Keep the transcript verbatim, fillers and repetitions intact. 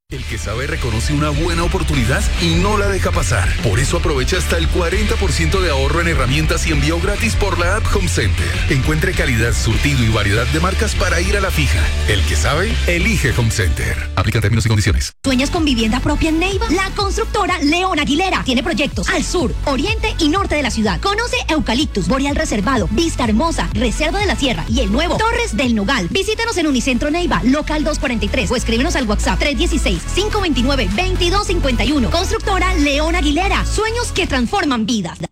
El que sabe reconoce una buena oportunidad y no la deja pasar. Por eso aprovecha hasta el cuarenta por ciento de ahorro en herramientas y envío gratis por la app Home Center. Encuentre calidad, surtido y variedad de marcas para ir a la fija. El que sabe, elige Home Center. Aplica términos y condiciones. ¿Sueñas con vivienda propia en Neiva? La constructora León Aguilera tiene proyectos al sur, oriente y norte de la ciudad. Conoce Eucaliptus, Boreal Reservado, Vista Hermosa, Reserva de la Sierra y el nuevo Torres del Nogal. Visítanos en Unicentro Neiva, local doscientos cuarenta y tres o escríbenos al WhatsApp tres uno seis, cinco dos nueve, dos dos cinco uno. Constructora León Aguilera. Sueños que transforman vidas.